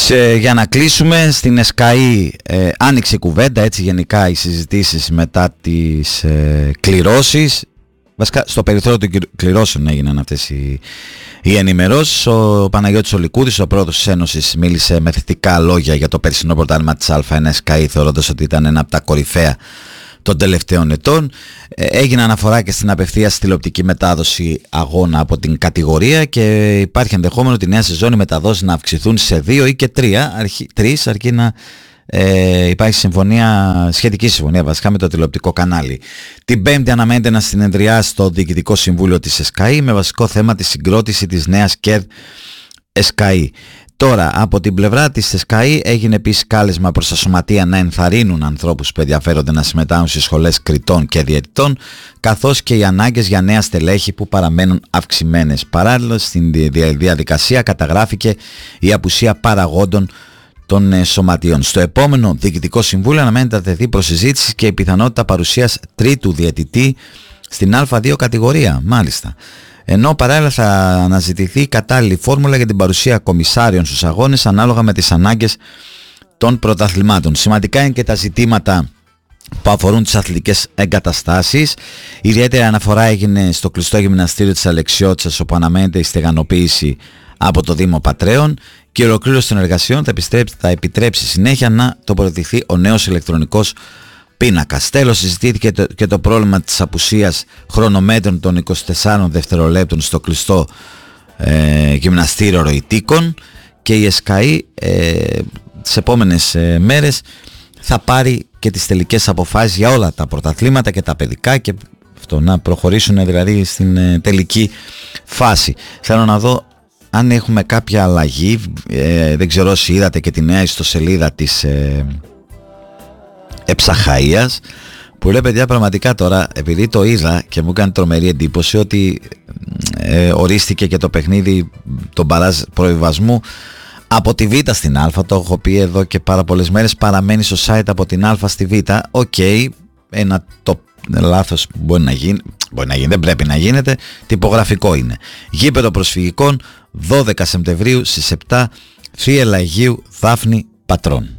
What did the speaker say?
Για να κλείσουμε, στην ΕΣΚΑΗ άνοιξε η κουβέντα, έτσι γενικά οι συζητήσεις μετά τις κληρώσεις. Βασικά στο περιθώριο των κληρώσεων έγιναν αυτές οι ενημερώσεις. Ο Παναγιώτης Ολικούδης, ο πρόεδρος της Ένωσης, μίλησε με θετικά λόγια για το περσινό πρωτάθλημα της Α1 ΕΣΚΑΗ, θεωρώντας ότι ήταν ένα από τα κορυφαία των τελευταίων ετών. Έγινε αναφορά και στην απευθείας τηλεοπτική μετάδοση αγώνα από την κατηγορία και υπάρχει ενδεχόμενο τη νέα σεζόν οι μεταδόσεις να αυξηθούν σε 2 ή και 3 αρκεί να υπάρχει σχετική συμφωνία βασικά με το τηλεοπτικό κανάλι. Την Πέμπτη αναμένεται να συνεδριάσει το Διοικητικό Συμβούλιο της ΕΣΚΑΗ με βασικό θέμα τη συγκρότηση της νέας ΚΕΔ ΕΣΚΑΗ. Τώρα, από την πλευρά της ΕΣΚΑΗ έγινε επίσης κάλεσμα προς τα σωματεία να ενθαρρύνουν ανθρώπους που ενδιαφέρονται να συμμετάσχουν στις σχολές κριτών και διαιτητών, καθώς και οι ανάγκες για νέα στελέχη που παραμένουν αυξημένες. Παράλληλα, στην διαδικασία καταγράφηκε η απουσία παραγόντων των σωματείων. Στο επόμενο Διοικητικό Συμβούλιο αναμένεται να τεθεί προς συζήτηση και η πιθανότητα παρουσίας τρίτου διαιτητή στην Α2 κατηγορία, μάλιστα. Ενώ παράλληλα θα αναζητηθεί κατάλληλη φόρμουλα για την παρουσία κομισάριων στους αγώνες ανάλογα με τις ανάγκες των πρωταθλημάτων. Σημαντικά είναι και τα ζητήματα που αφορούν τις αθλητικές εγκαταστάσεις. Ιδιαίτερη αναφορά έγινε στο κλειστό γυμναστήριο της Αλεξιώτσας, όπου αναμένεται η στεγανοποίηση από το Δήμο Πατρέων και η ολοκλήρωση των εργασιών θα επιτρέψει συνέχεια να τοποθετηθεί ο νέος ηλεκτρονικός πίνακας. Τέλος, συζητήθηκε και το πρόβλημα της απουσίας χρονομέτρων των 24 δευτερολέπτων στο κλειστό γυμναστήριο Ροητίκων και η ΕΣΚΑΗ τις επόμενες μέρες θα πάρει και τις τελικές αποφάσεις για όλα τα πρωταθλήματα και τα παιδικά και αυτό να προχωρήσουν δηλαδή στην τελική φάση. Θέλω να δω αν έχουμε κάποια αλλαγή. Δεν ξέρω όσοι είδατε και τη νέα ιστοσελίδα της Εψαχαΐας, που λέει, παιδιά, πραγματικά τώρα, επειδή το είδα και μου έκανε τρομερή εντύπωση ότι ορίστηκε και το παιχνίδι των μπαράζ προβιβασμού από τη Β στην Α. Το έχω πει εδώ και πάρα πολλές μέρες, παραμένει στο site από την Α στη Β. Ένα λάθος μπορεί να γίνει, δεν πρέπει να γίνεται, τυπογραφικό είναι. Γήπεδο προσφυγικών 12 Σεπτεμβρίου στις 7, Θρία Λαγίου, Δάφνη, Πατρών.